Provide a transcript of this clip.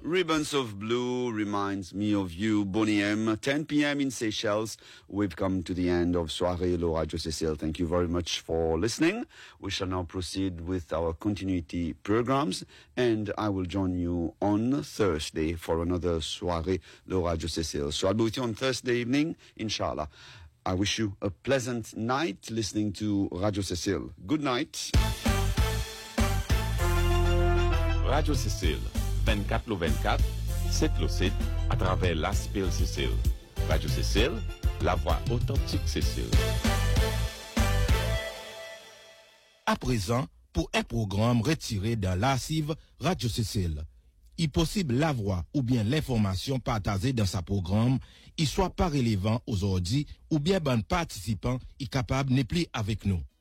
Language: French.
Ribbons of Blue reminds me of you, Bonnie M. 10 p.m. in Seychelles. We've come to the end of Soirée Le Radio Cécile. Thank you very much for listening. We shall now proceed with our continuity programs, and I will join you on Thursday for another Soirée Le Radio Cécile. So I'll be with you on Thursday evening, inshallah. I wish you a pleasant night listening to Radio Cécile. Good night. Radio Cécile, 24 le 24, 7 le 7, à travers l'Aspil Cécile. Radio Cécile, la voix authentique Cécile. À présent, pour un programme retiré dans l'archive Radio Cécile, il possible la voix ou bien l'information partagée dans sa programme, il soit pas relevant aujourd'hui ou bien bon participant est capable n'est plus avec nous.